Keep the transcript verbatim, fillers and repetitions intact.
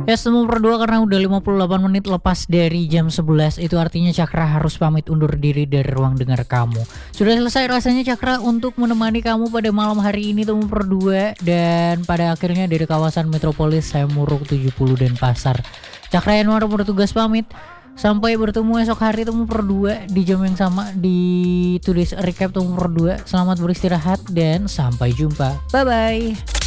Ya temu berdua karena udah lima puluh delapan menit lepas dari jam sebelas. Itu artinya Cakra harus pamit undur diri dari ruang dengar kamu. Sudah selesai rasanya Cakra untuk menemani kamu pada malam hari ini temu berdua. Dan pada akhirnya dari kawasan metropolis saya Muruk tujuh puluh Denpasar, Cakra Yanwar bertugas pamit. Sampai bertemu esok hari temu berdua di jam yang sama di Today's Recap temu berdua. Selamat beristirahat dan sampai jumpa. Bye bye.